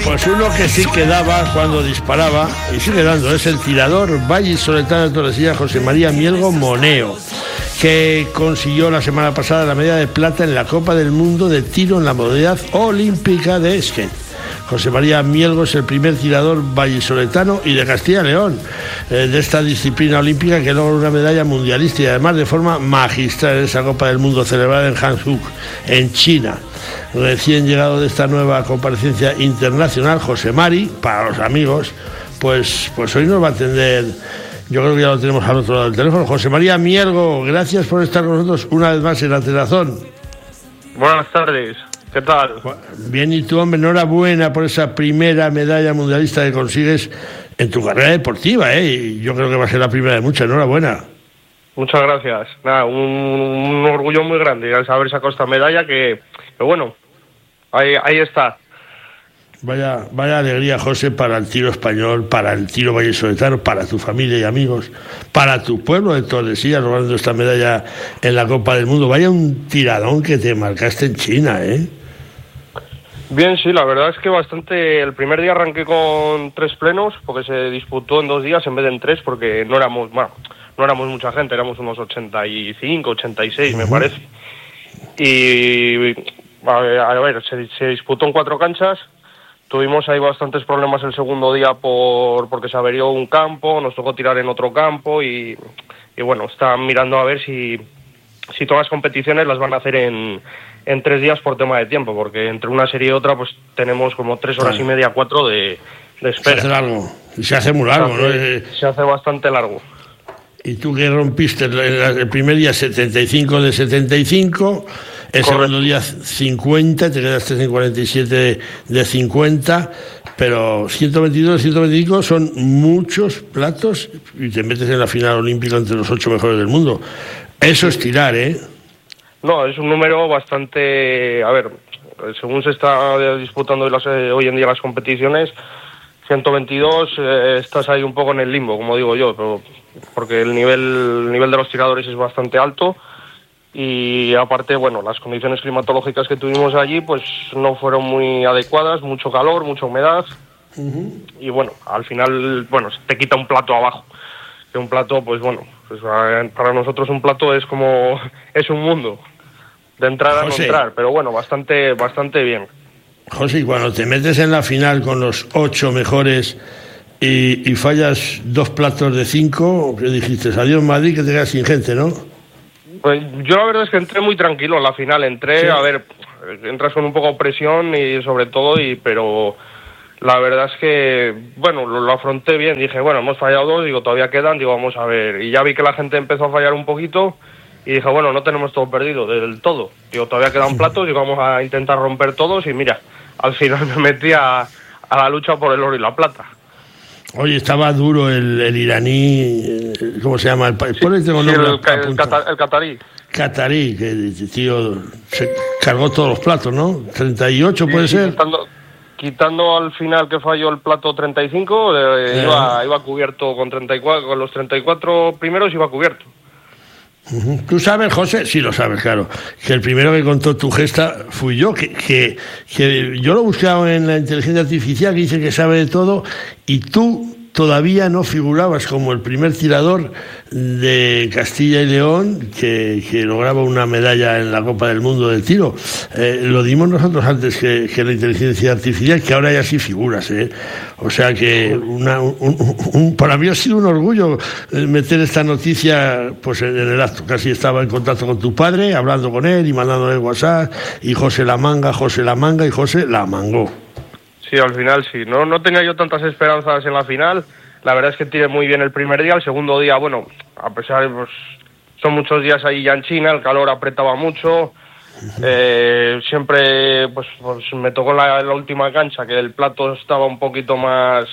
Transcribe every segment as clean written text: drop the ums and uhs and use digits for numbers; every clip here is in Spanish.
Pues uno que sí que daba cuando disparaba, y sigue dando, es el tirador vallisoletano de Tordesillas, José María Mielgo Moneo, que consiguió la semana pasada la medalla de plata en la Copa del Mundo de tiro en la modalidad olímpica de skate. José María Mielgo es el primer tirador vallisoletano y de Castilla y León de esta disciplina olímpica que logra una medalla mundialista y además de forma magistral en esa Copa del Mundo celebrada en Hangzhou, en China. Recién llegado de esta nueva comparecencia internacional, José Mari, para los amigos, pues hoy nos va a atender. Yo creo que ya lo tenemos al otro lado del teléfono. José María Mielgo, gracias por estar con nosotros una vez más en La Telazón. Buenas tardes, ¿qué tal? Bien, y tú, hombre, enhorabuena por esa primera medalla mundialista que consigues en tu carrera deportiva, y yo creo que va a ser la primera de muchas. Enhorabuena. Muchas gracias. Nada, un orgullo muy grande al haber sacado esta medalla que bueno, ahí está. Vaya alegría, José, para el tiro español, para el tiro vallisoletano, para tu familia y amigos, para tu pueblo de Tordesillas, logrando esta medalla en la Copa del Mundo. Vaya un tiradón que te marcaste en China, ¿eh? Bien, sí, la verdad es que bastante. El primer día arranqué con 3 plenos, porque se disputó en 2 días en vez de en 3, porque no éramos mucha gente, éramos unos 85, 86, me parece. Y a ver, se disputó en 4 canchas. Tuvimos ahí bastantes problemas el segundo día porque se averió un campo, nos tocó tirar en otro campo y bueno, están mirando a ver si todas las competiciones las van a hacer en 3 días por tema de tiempo, porque entre una serie y otra pues tenemos como 3 horas y media, 4 de espera. Se hace largo, se hace muy largo, ¿no? Se hace bastante largo. Y tú que rompiste el primer día 75 de 75, el segundo día 50, te quedaste en 47 de 50, pero 122 de 125 son muchos platos y te metes en la final olímpica entre los 8 mejores del mundo. Eso es tirar, ¿eh? No, es un número bastante. A ver, según se está disputando hoy en día las competiciones, 122 estás ahí un poco en el limbo, como digo yo, pero porque el nivel de los tiradores es bastante alto y aparte, bueno, las condiciones climatológicas que tuvimos allí pues no fueron muy adecuadas, mucho calor, mucha humedad. Y bueno, al final, bueno, te quita un plato abajo. Que un plato, pues bueno, pues para nosotros un plato es un mundo de entrar a no entrar, pero bueno, bastante bien. José, cuando te metes en la final con los 8 mejores y fallas 2 platos de 5, ¿qué dijiste? Adiós Madrid, que te quedas sin gente, ¿no? Pues yo la verdad es que entré muy tranquilo en la final. Entré, a ver, entras con un poco de presión y sobre todo, pero la verdad es que, bueno, lo afronté bien. Dije, bueno, hemos fallado 2, digo, todavía quedan, digo, vamos a ver. Y ya vi que la gente empezó a fallar un poquito y dije, bueno, no tenemos todo perdido del todo. Digo, todavía quedan platos, digo, vamos a intentar romper todos y mira, al final me metí a la lucha por el oro y la plata. Oye, estaba duro el iraní, ¿cómo se llama? El catarí. Catarí, que tío se cargó todos los platos, ¿no? 38 puede ser. Quitando al final que falló el plato 35, iba cubierto con 34, con los 34 primeros iba cubierto. Tú sabes, José, sí lo sabes, claro, que el primero que contó tu gesta fui yo, que yo lo he buscado en la inteligencia artificial, que dice que sabe de todo, y tú todavía no figurabas como el primer tirador de Castilla y León que lograba una medalla en la Copa del Mundo de tiro. Lo dimos nosotros antes que la inteligencia artificial, que ahora ya sí figuras, ¿eh? O sea que para mí ha sido un orgullo meter esta noticia pues en el acto. Casi estaba en contacto con tu padre, hablando con él y mandándole WhatsApp, y José la manga, y José la mangó. Sí, al final sí. No tenía yo tantas esperanzas en la final. La verdad es que tiré muy bien el primer día. El segundo día, bueno, a pesar de pues, son muchos días ahí ya en China, el calor apretaba mucho. Siempre pues me tocó la última cancha, que el plato estaba un poquito más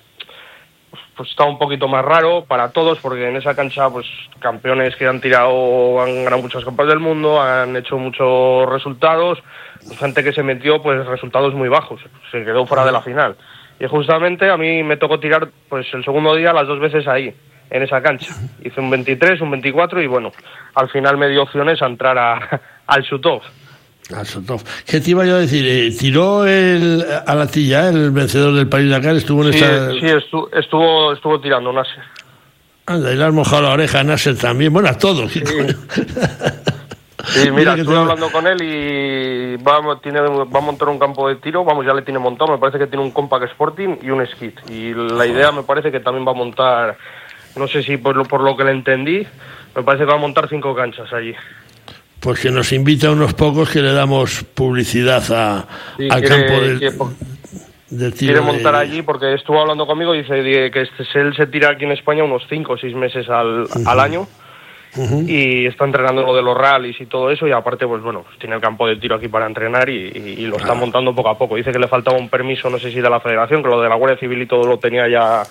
raro para todos, porque en esa cancha pues campeones que han ganado muchas copas del mundo, han hecho muchos resultados, gente que se metió pues resultados muy bajos, se quedó fuera de la final. Y justamente a mí me tocó tirar pues el segundo día las 2 veces ahí, en esa cancha. Hice un 23, un 24 y bueno, al final me dio opciones a entrar al shoot-off. A Sotov. ¿Qué te iba yo a decir? ¿Tiró a la tilla el vencedor del París-Dakar? ¿Estuvo en esta...? Sí, estuvo tirando Nasser. Anda, y le has mojado la oreja a Nasser también. Bueno, a todos. Sí. Sí, mira, estuve hablando con él y va a montar un campo de tiro, ya le tiene montado, me parece que tiene un Compact Sporting y un Skid. Y la idea me parece que también va a montar, no sé si por lo que le entendí, me parece que va a montar 5 canchas allí. Pues que nos invita a unos pocos que le damos publicidad al campo de tiro. Quiere montar allí porque estuvo hablando conmigo y dice que él se tira aquí en España unos 5 o 6 meses al año. Y está entrenando lo de los rallies y todo eso, y aparte pues bueno, tiene el campo de tiro aquí para entrenar y lo está montando poco a poco. Dice que le faltaba un permiso, no sé si de la federación, que lo de la Guardia Civil y todo lo tenía ya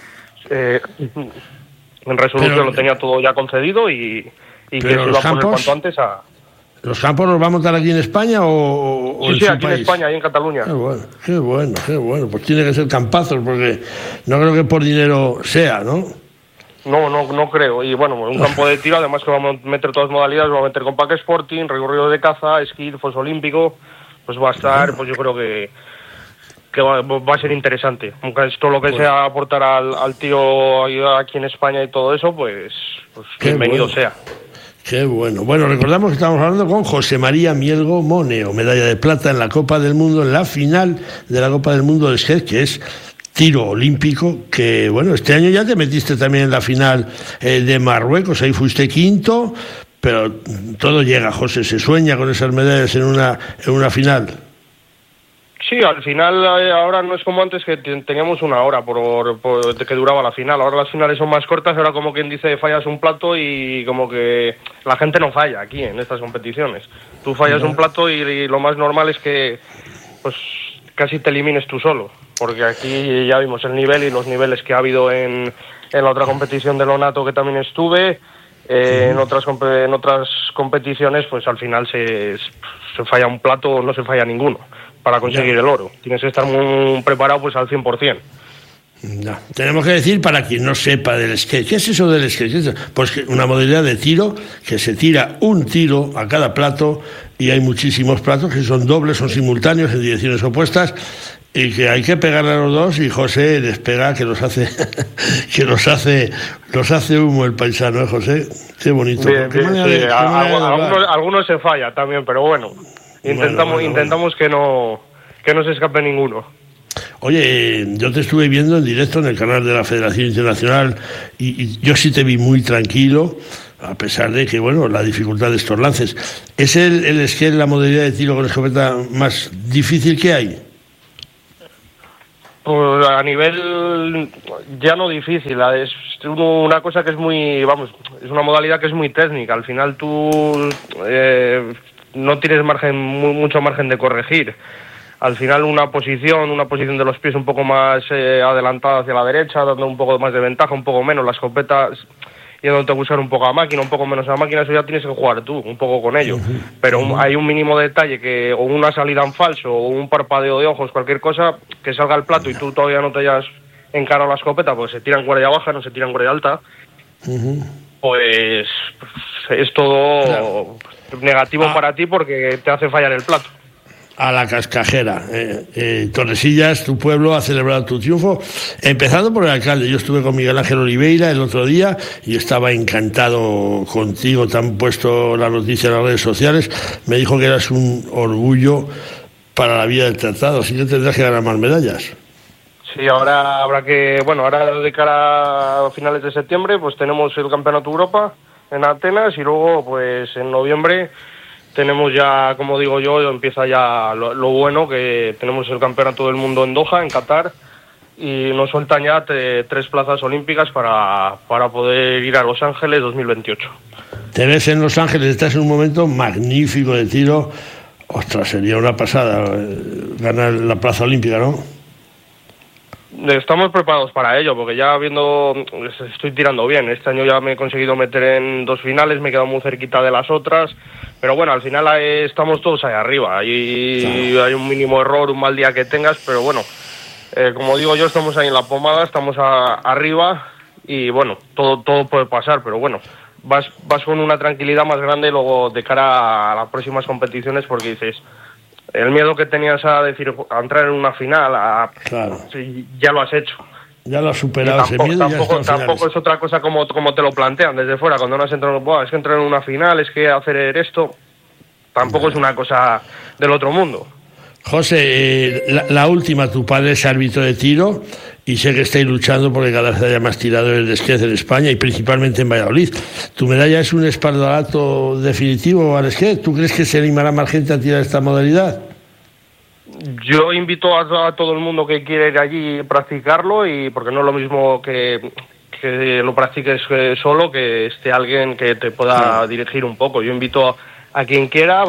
en resolución, lo tenía todo ya concedido y que se iba a poner cuanto antes a... ¿Los campos los va a montar aquí en España o sí, aquí en España, ahí en Cataluña? Qué bueno. Pues tiene que ser campazos, porque no creo que por dinero sea, ¿no? No creo. Y bueno, un campo de tiro, además que vamos a meter todas las modalidades, vamos a meter Compact Sporting, recorrido de caza, esquí, foso olímpico, pues va a estar, pues yo creo que va a ser interesante. Aunque esto lo que sea aportar al tío aquí en España y todo eso, pues bienvenido sea. Qué bueno. Bueno, recordamos que estamos hablando con José María Mielgo Moneo, medalla de plata en la Copa del Mundo, en la final de la Copa del Mundo de skate, que es tiro olímpico, que bueno, este año ya te metiste también en la final de Marruecos, ahí fuiste quinto, pero todo llega, José, se sueña con esas medallas en una final. Sí, al final ahora no es como antes, que teníamos una hora por que duraba la final. Ahora las finales son más cortas, ahora como quien dice fallas un plato y como que la gente no falla aquí en estas competiciones. Tú fallas un plato y lo más normal es que pues casi te elimines tú solo, porque aquí ya vimos el nivel y los niveles que ha habido en la otra competición de Lonato que también estuve. En otras competiciones pues al final se falla un plato o no se falla ninguno para conseguir el oro. Tienes que estar muy preparado pues al 100%. Ya. Tenemos que decir, para quien no sepa del skate, ¿qué es eso del skate? Pues que una modalidad de tiro que se tira un tiro a cada plato, y hay muchísimos platos que son dobles, son simultáneos en direcciones opuestas, y que hay que pegarle a los dos, y José les pega, que los hace humo el paisano, ¿eh, José? Qué bonito. Bien, sí. Algunos se falla también, pero bueno, intentamos que no se escape ninguno. Oye, yo te estuve viendo en directo en el canal de la Federación Internacional y yo sí te vi muy tranquilo, a pesar de que, bueno, la dificultad de estos lances. ¿Es el skate la modalidad de tiro con escopeta más difícil que hay? Pues a nivel ya no difícil, es una cosa que es muy, es una modalidad que es muy técnica. Al final tú no tienes mucho margen de corregir. Al final una posición de los pies un poco más adelantada hacia la derecha, dando un poco más de ventaja, un poco menos, la escopeta yéndote a buscar un poco a máquina, un poco menos a máquina, eso ya tienes que jugar tú, un poco con ello. Pero hay un mínimo detalle, o una salida en falso, o un parpadeo de ojos, cualquier cosa, que salga el plato y tú todavía no te hayas encarado la escopeta, porque se tira en cuerda baja, no se tira en cuerda alta, pues es todo negativo para ti porque te hace fallar el plato. A la cascajera. Tordesillas, tu pueblo, ha celebrado tu triunfo, empezando por el alcalde. Yo estuve con Miguel Ángel Oliveira el otro día y estaba encantado contigo. Te han puesto la noticia en las redes sociales. Me dijo que eras un orgullo para la vida del tratado, así que tendrás que ganar más medallas. Sí, ahora habrá que, ahora de cara a finales de septiembre, pues tenemos el Campeonato Europa en Atenas y luego, pues en noviembre tenemos ya, como digo yo, empieza ya lo bueno, que tenemos el Campeonato del Mundo en Doha, en Qatar, y nos sueltan ya 3 plazas olímpicas para poder ir a Los Ángeles 2028. Te ves en Los Ángeles, estás en un momento magnífico de tiro. Ostras, sería una pasada ganar la plaza olímpica, ¿no? Estamos preparados para ello, porque ya estoy tirando bien. Este año ya me he conseguido meter en 2 finales, me he quedado muy cerquita de las otras, pero bueno, al final estamos todos ahí arriba. Hay un mínimo error, un mal día que tengas, pero bueno, como digo yo, estamos ahí en la pomada, estamos arriba y bueno, todo puede pasar, pero bueno, vas con una tranquilidad más grande luego de cara a las próximas competiciones, porque dices, el miedo que tenías a entrar en una final, claro, ya lo has hecho. Ya lo has superado ese miedo. Tampoco es otra cosa como te lo plantean desde fuera, cuando no has entrado, es que entrar en una final, es que hacer esto, tampoco es una cosa del otro mundo. José, la última, tu padre es árbitro de tiro y sé que estáis luchando porque cada vez haya más tiradores de esquí en España y principalmente en Valladolid. ¿Tu medalla es un espaldarato definitivo al esquí? ¿Tú crees que se animará más gente a tirar esta modalidad? Yo invito a todo el mundo que quiera ir allí a practicarlo, y porque no es lo mismo que lo practiques solo, que esté alguien que te pueda dirigir un poco. Yo invito a quien quiera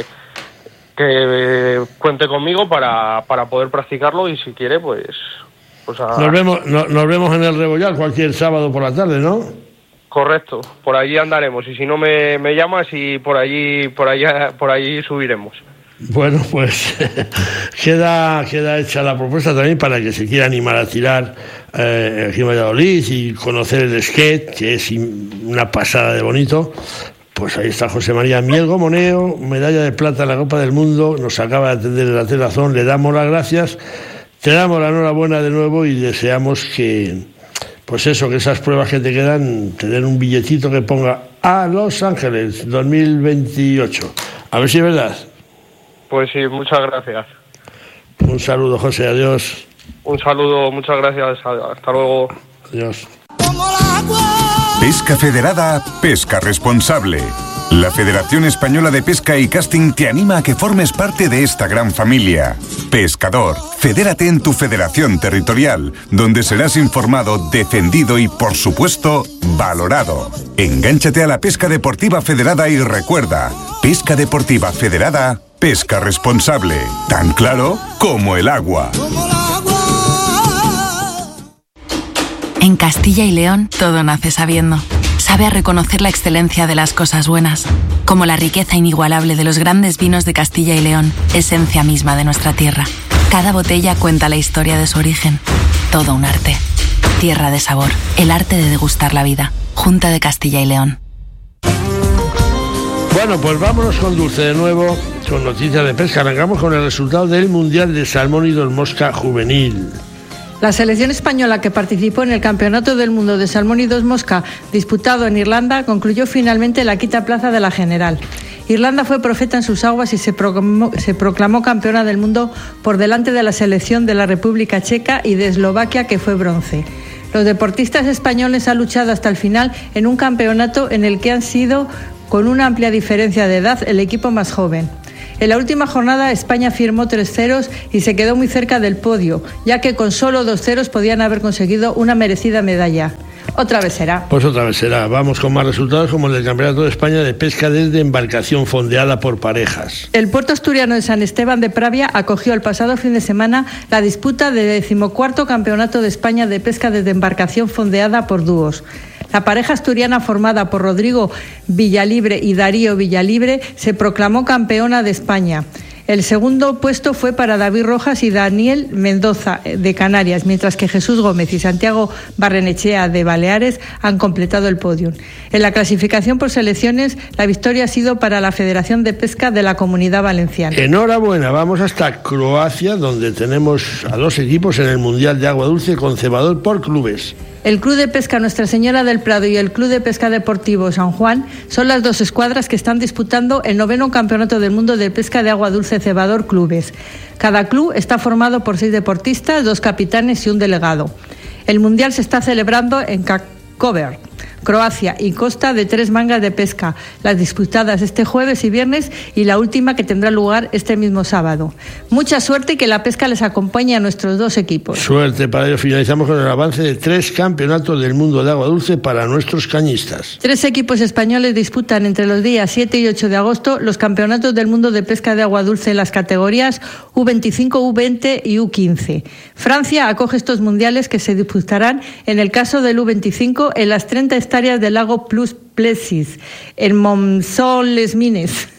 que cuente conmigo para poder practicarlo, y si quiere, pues nos vemos en el Rebollar cualquier sábado por la tarde, ¿no? Correcto, por allí andaremos, y si no me llamas y por allí subiremos. Bueno, pues queda hecha la propuesta también para que se quiera animar a tirar aquí en Valladolid y conocer el skate, que es una pasada de bonito. Pues ahí está José María Mielgo Moneo, medalla de plata en la Copa del Mundo, nos acaba de atender en la telazón, le damos las gracias, te damos la enhorabuena de nuevo y deseamos que, pues eso, que esas pruebas que te quedan, te den un billetito que ponga a Los Ángeles 2028. A ver si es verdad. Pues sí, muchas gracias. Un saludo, José, adiós. Un saludo, muchas gracias, hasta luego. Adiós. Pesca Federada, pesca responsable. La Federación Española de Pesca y Casting te anima a que formes parte de esta gran familia. Pescador, fedérate en tu federación territorial, donde serás informado, defendido y, por supuesto, valorado. Engánchate a la pesca deportiva federada y recuerda, pesca deportiva federada, pesca responsable, tan claro como el agua. En Castilla y León todo nace sabiendo. Sabe a reconocer la excelencia de las cosas buenas, como la riqueza inigualable de los grandes vinos de Castilla y León, esencia misma de nuestra tierra. Cada botella cuenta la historia de su origen. Todo un arte. Tierra de sabor, el arte de degustar la vida. Junta de Castilla y León. Bueno, pues vámonos con Dulce de nuevo, con noticias de pesca. Arrancamos con el resultado del Mundial de Salmón y Dos Mosca Juvenil. La selección española que participó en el Campeonato del Mundo de Salmón y Dos Mosca disputado en Irlanda concluyó finalmente la quinta plaza de la general. Irlanda fue profeta en sus aguas y se proclamó campeona del mundo por delante de la selección de la República Checa y de Eslovaquia, que fue bronce. Los deportistas españoles han luchado hasta el final en un campeonato en el que han sido, con una amplia diferencia de edad, el equipo más joven. En la última jornada España firmó 3 ceros y se quedó muy cerca del podio, ya que con solo 2 ceros podían haber conseguido una merecida medalla. Otra vez será. Pues otra vez será. Vamos con más resultados como el del Campeonato de España de Pesca desde embarcación fondeada por parejas. El puerto asturiano de San Esteban de Pravia acogió el pasado fin de semana la disputa del 14º Campeonato de España de Pesca desde embarcación fondeada por dúos. La pareja asturiana formada por Rodrigo Villalibre y Darío Villalibre se proclamó campeona de España. El segundo puesto fue para David Rojas y Daniel Mendoza de Canarias, mientras que Jesús Gómez y Santiago Barrenechea de Baleares han completado el podio. En la clasificación por selecciones, la victoria ha sido para la Federación de Pesca de la Comunidad Valenciana. Enhorabuena, vamos hasta Croacia, donde tenemos a 2 equipos en el Mundial de Agua Dulce con cebador por clubes. El Club de Pesca Nuestra Señora del Prado y el Club de Pesca Deportivo San Juan son las 2 escuadras que están disputando el 9º Campeonato del Mundo de Pesca de Agua Dulce Cebador Clubes. Cada club está formado por 6 deportistas, 2 capitanes y un delegado. El Mundial se está celebrando en Kakover, Croacia, y consta de 3 mangas de pesca, las disputadas este jueves y viernes y la última que tendrá lugar este mismo sábado. Mucha suerte y que la pesca les acompañe a nuestros 2 equipos. Suerte para ello. Finalizamos con el avance de 3 campeonatos del mundo de agua dulce para nuestros cañistas. 3 equipos españoles disputan entre los días 7 y 8 de agosto los campeonatos del mundo de pesca de agua dulce en las categorías U25, U20 y U15. Francia acoge estos mundiales que se disputarán en el caso del U25 en las 30 hectáreas del lago Plus Plessis, en Mont-les-Mines.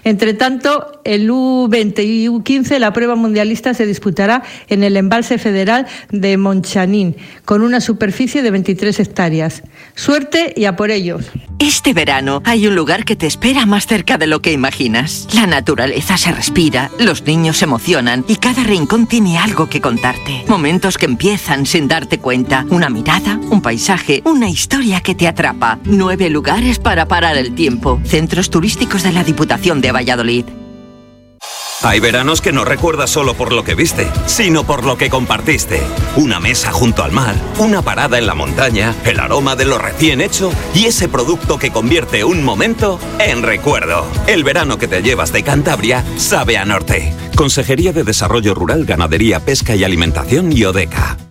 Entre tanto, el U20 y U15, la prueba mundialista se disputará en el embalse federal de Montchanin, con una superficie de 23 hectáreas. Suerte y a por ellos. Este verano hay un lugar que te espera más cerca de lo que imaginas. La naturaleza se respira, los niños se emocionan y cada rincón tiene algo que contarte. Momentos que empiezan sin darte cuenta. Una mirada, un paisaje, una historia que te atrapa. 9 lugares para parar el tiempo. Centros turísticos de la Diputación de Valladolid. Hay veranos que no recuerdas solo por lo que viste, sino por lo que compartiste. Una mesa junto al mar, una parada en la montaña, el aroma de lo recién hecho y ese producto que convierte un momento en recuerdo. El verano que te llevas de Cantabria sabe a norte. Consejería de Desarrollo Rural, Ganadería, Pesca y Alimentación y ODECA.